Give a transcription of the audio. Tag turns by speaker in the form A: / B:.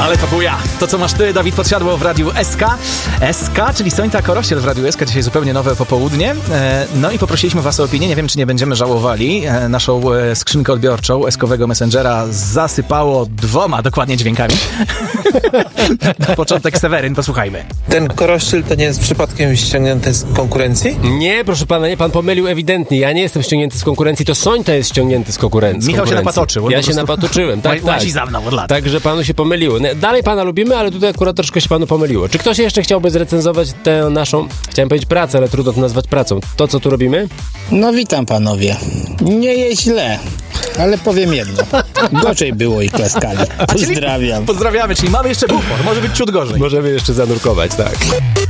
A: Ale to buja. To, co masz ty, Dawid Podsiadło w Radiu SK. SK, czyli Sońta Korościel w Radiu SK. Dzisiaj zupełnie nowe popołudnie. No i poprosiliśmy was o opinię. Nie wiem, czy nie będziemy żałowali. Naszą skrzynkę odbiorczą S-kowego Messengera zasypało 2 dokładnie dźwiękami. Na początek Seweryn, posłuchajmy.
B: Ten Korościel to nie jest przypadkiem ściągnięty z konkurencji?
C: Nie, proszę pana, nie, pan pomylił ewidentnie. Ja nie jestem ściągnięty z konkurencji, to Sońta jest ściągnięty z konkurencji.
A: Michał się napatoczył.
C: Ja się napatoczyłem, tak.
A: Łazi za mną od lat.
C: Także panu się pomyliło. Dalej pana lubimy, ale tutaj akurat troszkę się panu pomyliło. Czy ktoś jeszcze chciałby zrecenzować tę naszą, chciałem powiedzieć pracę, ale trudno to nazwać pracą. To, co tu robimy?
D: No witam panowie. Nie jest źle, ale powiem jedno. Gorzej było i klaskali. Pozdrawiam.
A: Pozdrawiamy, czyli mamy jeszcze bufor. Może być ciut gorzej.
C: Możemy jeszcze zanurkować, tak.